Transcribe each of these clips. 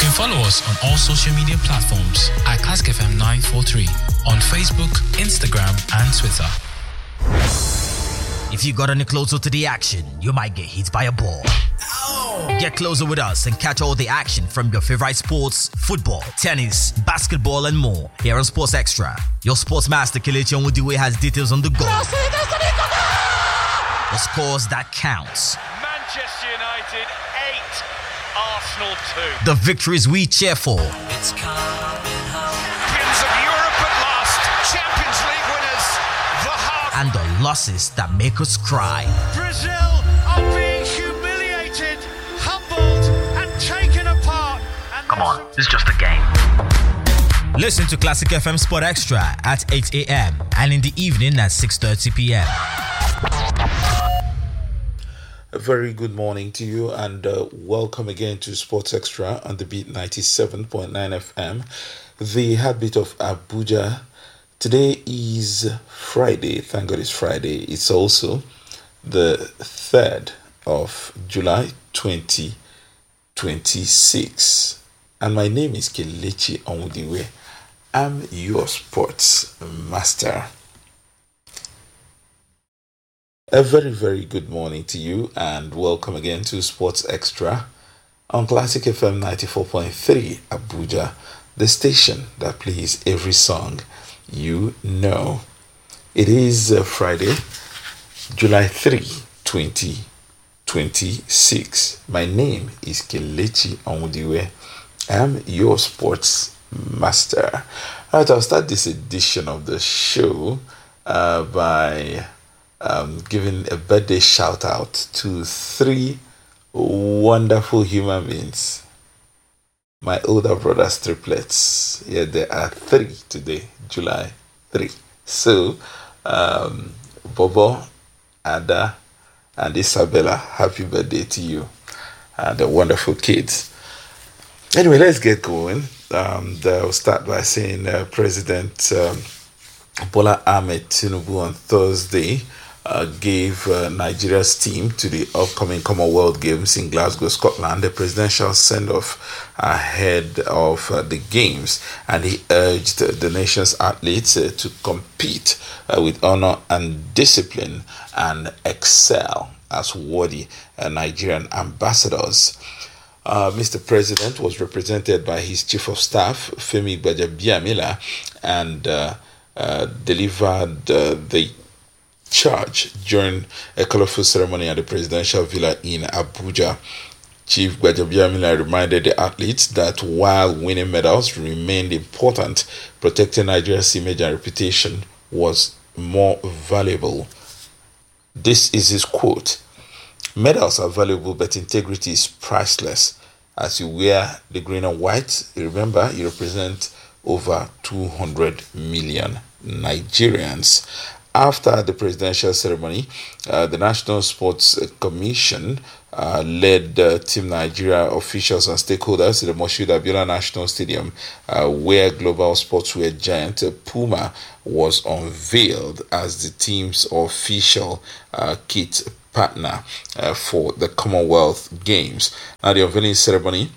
can follow us on all social media platforms at Classic FM 943 on Facebook, Instagram, and Twitter. If you got any closer to the action, you might get hit by a ball. Ow. Get closer with us and catch all the action from your favorite sports, football, tennis, basketball, and more. Here on Sports Extra, your sports master Kelechi Onwudiwe has details on the goal. The scores that counts. Manchester United 8, Arsenal 2. The victories we cheer for. It's coming home. Champions of Europe at last. Champions League winners. The heart. And the losses that make us cry. Brazil are being humiliated, humbled, and taken apart. And come on, it's just a game. Listen to Classic FM Sport Extra at 8 a.m. and in the evening at 6:30 p.m. A very good morning to you and welcome again to Sports Extra on the Beat 97.9 FM, the heartbeat of Abuja. Today is Friday. Thank God it's Friday. It's also the 3rd of July 2026. And my name is Kelechi Onwudiwe. I'm your sports master. A very, very good morning to you and welcome again to Sports Extra on Classic FM 94.3 Abuja, the station that plays every song you know. It is Friday, July 3, 2026. My name is Kelechi Onwudiwe. I'm your sports master. All right, I'll start this edition of the show by giving a birthday shout out to 3 wonderful human beings. My older brother's triplets. Yeah, there are 3 today, July 3. So, Bobo, Ada, and Isabella, happy birthday to you. The wonderful kids. Anyway, let's get going. I'll start by saying President Bola Ahmed Tinubu on Thursday gave Nigeria's team to the upcoming Commonwealth Games in Glasgow, Scotland, a presidential send-off ahead of the Games, and he urged the nation's athletes to compete with honor and discipline and excel as worthy Nigerian ambassadors. Mr. President was represented by his Chief of Staff, Femi Gbajabiamila, and delivered the charge during a colorful ceremony at the presidential villa in Abuja. Chief Gbajabiamila reminded the athletes that while winning medals remained important, protecting Nigeria's image and reputation was more valuable. This is his quote: "Medals are valuable, but integrity is priceless. As you wear the green and white, remember you represent over 200 million Nigerians." After the presidential ceremony, the National Sports Commission led Team Nigeria officials and stakeholders to the Moshood Abiola National Stadium, where global sportswear giant Puma was unveiled as the team's official kit partner for the Commonwealth Games. Now, the unveiling ceremony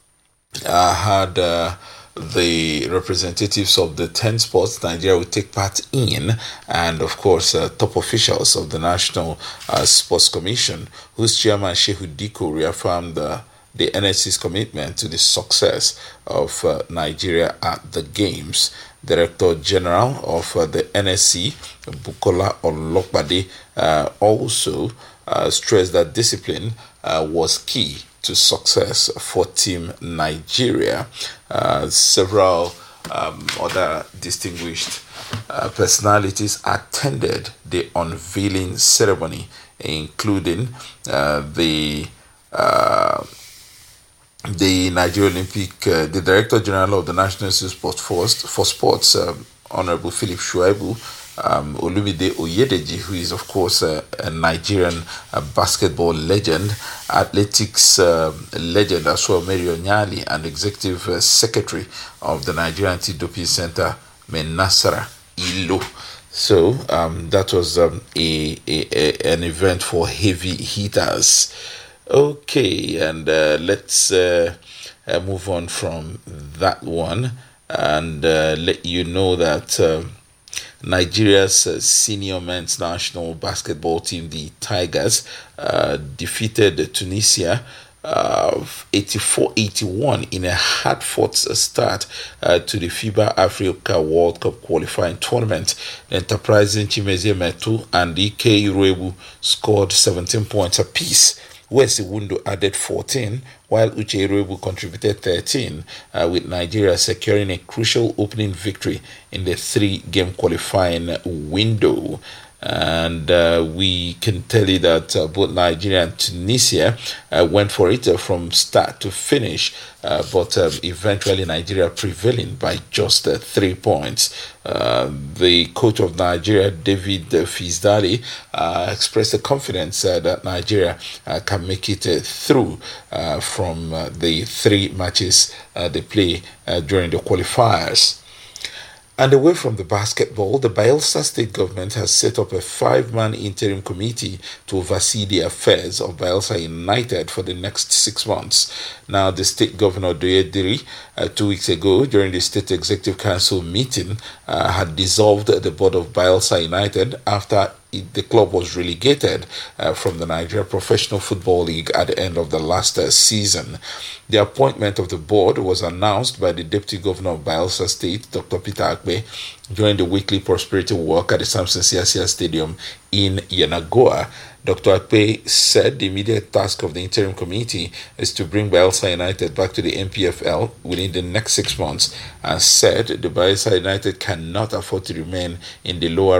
had the representatives of the 10 sports Nigeria will take part in, and of course top officials of the National Sports Commission, whose chairman Shehu Diko reaffirmed the NSC's commitment to the success of Nigeria at the Games. Director General of the NSC, Bukola Olokbade, also stressed that discipline was key to success for Team Nigeria. Several other distinguished personalities attended the unveiling ceremony, including the Nigeria Olympic, the Director General of the National Institute for Sports, Honorable Philip Shuaibu, Olumide Oyedeji, who is of course a Nigerian basketball legend, athletics legend as well, Mary Onyali, and Executive Secretary of the Nigerian Anti-Doping Center, Menasara Ilo. So that was an event for heavy hitters. Okay, and let's move on from that one and let you know that Nigeria's senior men's national basketball team, the Tigers, defeated Tunisia 84-81 in a hard-fought start to the FIBA Africa World Cup qualifying tournament. The enterprising Chimezie Metu and Ike Iruebu scored 17 points apiece. Wes Iwundo added 14, while Uche Iruebu contributed 13, with Nigeria securing a crucial opening victory in the 3-game qualifying window. And we can tell you that both Nigeria and Tunisia went for it from start to finish, but eventually Nigeria prevailing by just 3 points. The coach of Nigeria, David Fizdali, expressed the confidence that Nigeria can make it through from the 3 matches they play during the qualifiers. And away from the basketball, the Bayelsa State government has set up a 5-man interim committee to oversee the affairs of Bayelsa United for the next 6 months. Now, the state governor, Doye Diri, 2 weeks ago during the State Executive Council meeting, had dissolved the board of Bayelsa United after the club was relegated from the Nigeria Professional Football League at the end of the last season. The appointment of the board was announced by the Deputy Governor of Bayelsa State, Dr. Peter Akpe, during the weekly prosperity walk at the Samson Siasia Stadium in Yenagoa. Dr. Akpe said the immediate task of the interim committee is to bring Bayelsa United back to the NPFL within the next 6 months, and said the Bayelsa United cannot afford to remain in the lower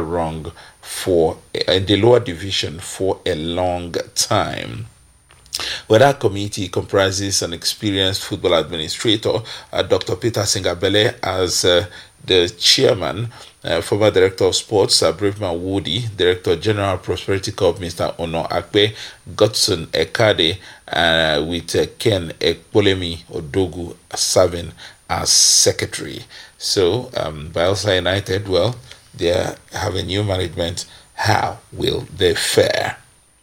division for a long time. Well, that committee comprises an experienced football administrator, Dr. Peter Singabele, as the chairman, former director of sports, Braveman Woody, director general of Prosperity Corp, Mr. Ono Akpe, Godson Ekade, with Ken Ekpolemi Odogu serving as secretary. So, Bayelsa United, well, they have a new management. How will they fare?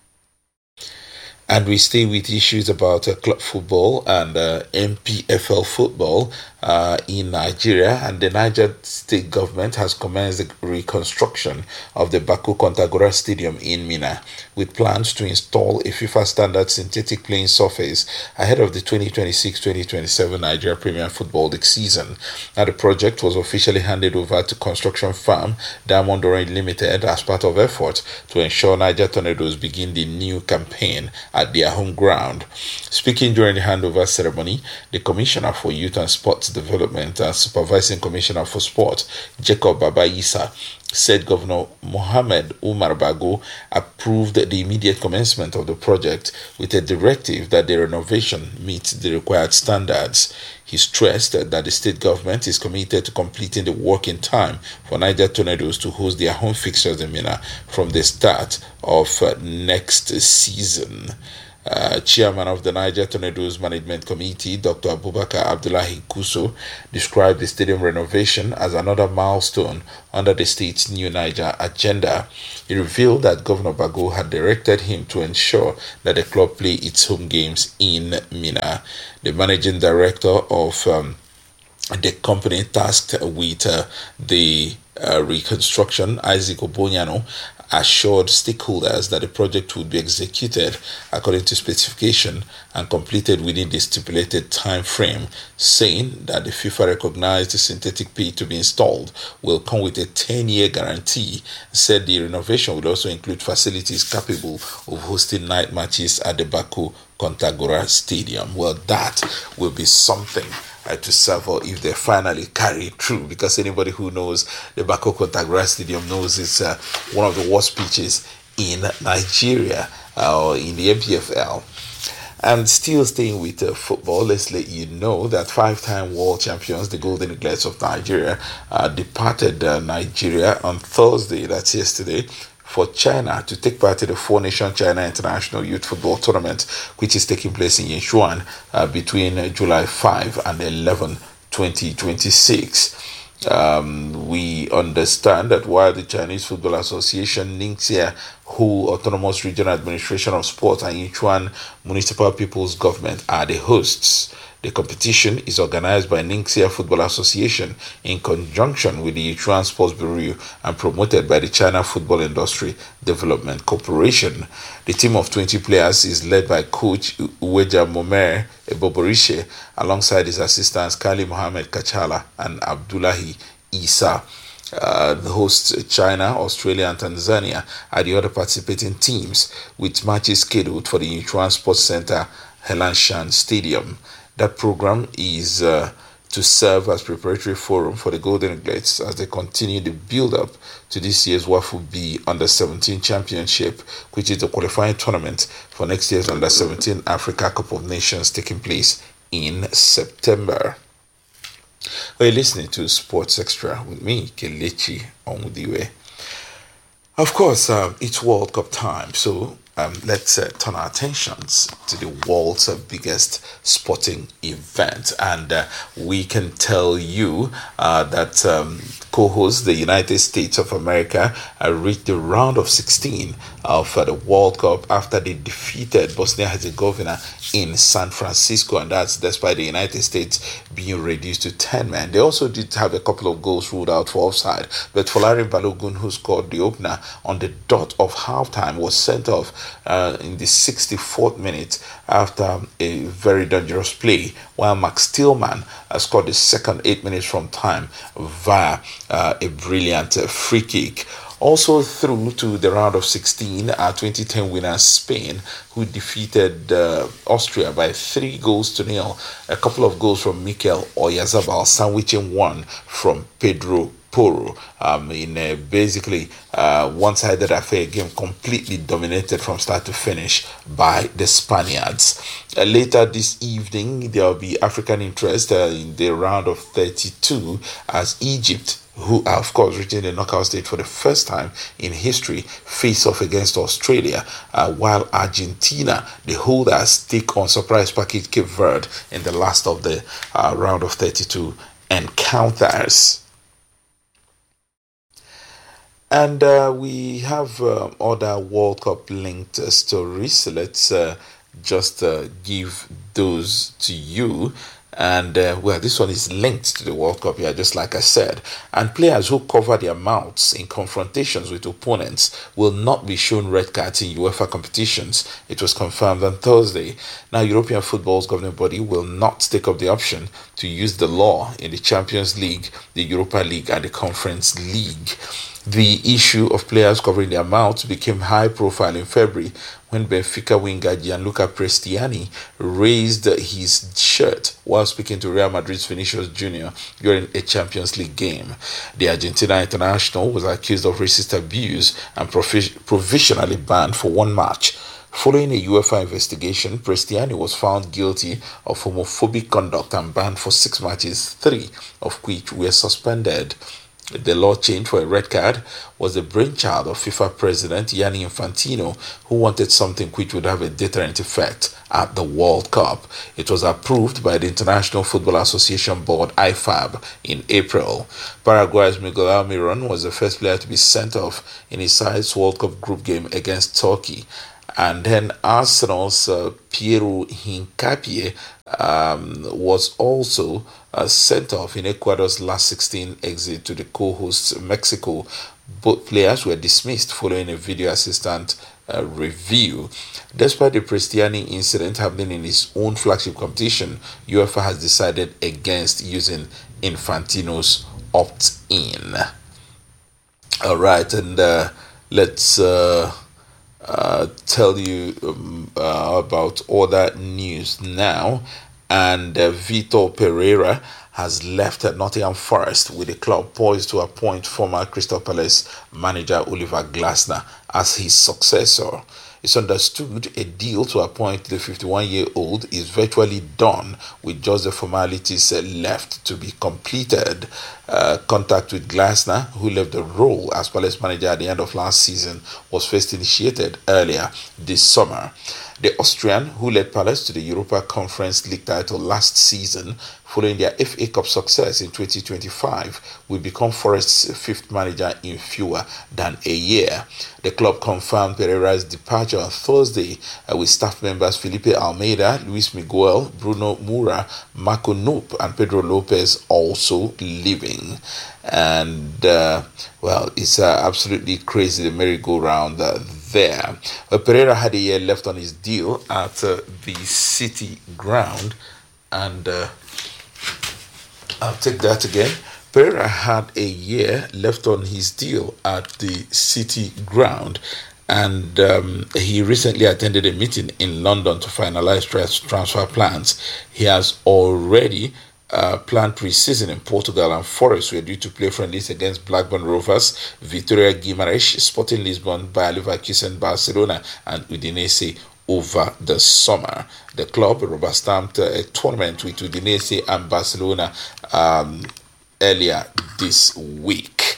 And we stay with issues about club football and MPFL football in Nigeria. And the Niger state government has commenced the reconstruction of the Baku Kontagora Stadium in Minna, with plans to install a FIFA standard synthetic playing surface ahead of the 2026-2027 Nigeria Premier Football League season. Now, the project was officially handed over to construction firm Diamond Orange Limited as part of effort to ensure Niger Tornadoes begin the new campaign at their home ground. Speaking during the handover ceremony, the Commissioner for Youth and Sports Development and Supervising Commissioner for Sport, Jacob Baba Issa, said Governor Mohammed Umar Bago approved the immediate commencement of the project with a directive that the renovation meets the required standards. He stressed that the state government is committed to completing the work in time for Niger Tornadoes to host their home fixtures in Minna from the start of next season. Chairman of the Niger Tornadoes Management Committee, Dr. Abubakar Abdullahi Kuso, described the stadium renovation as another milestone under the state's new Niger agenda. He revealed that Governor Bago had directed him to ensure that the club play its home games in Minna. The managing director of the company tasked with the reconstruction, Isaac Obonyano, assured stakeholders that the project would be executed according to specification and completed within the stipulated time frame, saying that the FIFA recognized the synthetic pitch to be installed will come with a 10-year guarantee. Said the renovation will also include facilities capable of hosting night matches at the Baku Kontagora Stadium. Well, that will be something to suffer if they finally carry it through, because anybody who knows the Baku Kontagora Stadium knows it's one of the worst pitches in Nigeria or in the MPFL. And still staying with football, let's let you know that 5-time world champions, the Golden Eagles of Nigeria, departed Nigeria on Thursday, that's yesterday, for China to take part in the Four-Nation China International Youth Football Tournament, which is taking place in Yinchuan between July 5 and 11, 2026. We understand that while the Chinese Football Association, Ningxia, Hu Autonomous Regional Administration of Sport, and Yinchuan Municipal People's Government are the hosts, The competition is organized by Ningxia Football Association in conjunction with the Yichuan Sports Bureau and promoted by the China Football Industry Development Corporation. The team of 20 players is led by coach Uweja Momer Eboborishe alongside his assistants Kali Mohammed Kachala and Abdullahi Isa. The hosts China, Australia and Tanzania are the other participating teams, with matches scheduled for the Yichuan Sports Center Helanshan Stadium. That program is to serve as preparatory forum for the Golden Eagles as they continue the build-up to this year's WAFU B Under-17 Championship, which is the qualifying tournament for next year's Under-17 Africa Cup of Nations taking place in September. Well, you're listening to Sports Extra with me, Kelechi Onwudiwe. Of course, it's World Cup time, so let's turn our attentions to the world's biggest sporting event. And we can tell you that co-hosts, the United States of America, reached the round of 16 of the World Cup after they defeated Bosnia-Herzegovina in San Francisco, and that's despite the United States being reduced to 10 men. They also did have a couple of goals ruled out for offside, but Folarin Balogun, who scored the opener on the dot of halftime, was sent off in the 64th minute after a very dangerous play, while Max Tillman scored the second 8 minutes from time via a brilliant free kick. Also through to the round of 16 are 2010 winners Spain, who defeated Austria by 3-0. A couple of goals from Mikel Oyarzabal, sandwiching one from Pedro Porro in a basically one-sided affair, game completely dominated from start to finish by the Spaniards. Later this evening, there will be African interest in the round of 32 as Egypt, who are of course reaching the knockout stage for the first time in history, face off against Australia, while Argentina, the holders, take on surprise package Cape Verde in the last of the round of 32 encounters. And we have other World Cup linked stories. Let's just give those to you. And well, this one is linked to the World Cup here, just like I said. And players who cover their mouths in confrontations with opponents will not be shown red cards in UEFA competitions. It was confirmed on Thursday. Now, European football's governing body will not take up the option to use the law in the Champions League, the Europa League, and the Conference League. The issue of players covering their mouths became high profile in February when Benfica winger Gianluca Prestiani raised his shirt while speaking to Real Madrid's Vinicius Jr. during a Champions League game. The Argentina international was accused of racist abuse and provisionally banned for one match. Following a UEFA investigation, Prestiani was found guilty of homophobic conduct and banned for 6 matches, 3 of which were suspended. The law change for a red card was the brainchild of FIFA President Gianni Infantino, who wanted something which would have a deterrent effect at the World Cup. It was approved by the International Football Association Board, IFAB, in April. Paraguay's Miguel Almiron was the first player to be sent off in his side's World Cup group game against Turkey. And then Arsenal's Piero Hincapié was also sent off in Ecuador's last 16 exit to the co-hosts Mexico. Both players were dismissed following a video assistant review. Despite the Prestiani incident happening in his own flagship competition, UEFA has decided against using Infantino's opt-in. All right, and let's tell you about other news now. And Vitor Pereira has left Nottingham Forest, with the club poised to appoint former Crystal Palace manager Oliver Glasner as his successor. It's understood a deal to appoint the 51-year-old is virtually done, with just the formalities left to be completed. Contact with Glasner, who left the role as Palace manager at the end of last season, was first initiated earlier this summer. The Austrian, who led Palace to the Europa Conference League title last season, following their FA Cup success in 2025, will become Forest's fifth manager in fewer than a year. The club confirmed Pereira's departure on Thursday, with staff members Felipe Almeida, Luis Miguel, Bruno Moura, Marco Nope, and Pedro Lopez also leaving. And well, it's absolutely crazy, the merry-go-round there. Pereira had a year left on his deal at the City ground, and I'll take that again. Pereira had a year left on his deal at the City ground, and he recently attended a meeting in London to finalize transfer plans. He has already planned pre-season in Portugal, and Forest were due to play friendlies against Blackburn Rovers, Vitória Guimarães, Sporting Lisbon, Bayer Leverkusen, Barcelona, and Udinese over the summer. The club rubber-stamped a tournament with Udinese and Barcelona earlier this week.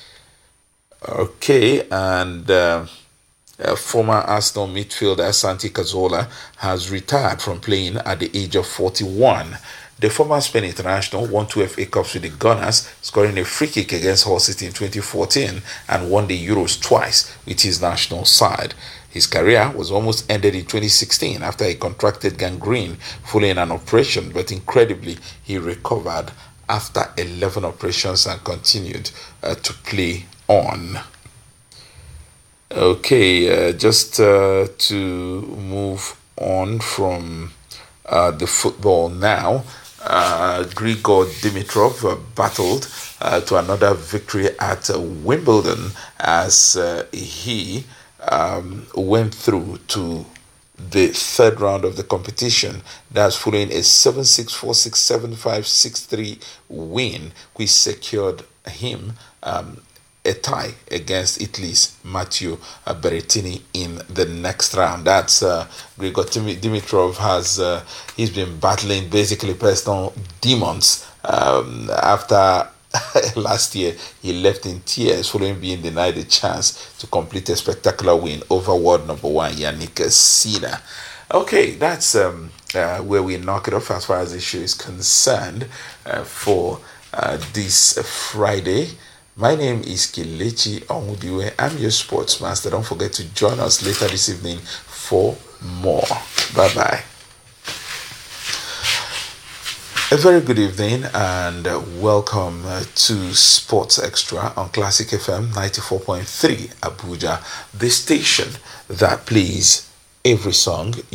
Okay, and former Arsenal midfielder Santi Cazorla has retired from playing at the age of 41. The former Spain international won 2 FA Cups with the Gunners, scoring a free kick against Hull City in 2014 and won the Euros twice with his national side. His career was almost ended in 2016 after he contracted gangrene following an operation, but incredibly, he recovered after 11 operations and continued to play on. Okay, just to move on from the football now. Grigor Dimitrov battled to another victory at Wimbledon as he went through to the third round of the competition. That's following a 7-6, 4-6, 7-5, 6-3 win, which secured him a tie against Italy's Matteo Berrettini in the next round. That's Grigor Dimitrov he's been battling basically personal demons after last year he left in tears following being denied a chance to complete a spectacular win over world number 1 Yannick Sinner. Okay, that's where we knock it off as far as the show is concerned for this Friday. My name is Kelechi Onwudiwe. I'm your sports master. Don't forget to join us later this evening for more. Bye-bye. A very good evening and welcome to Sports Extra on Classic FM 94.3 Abuja, the station that plays every song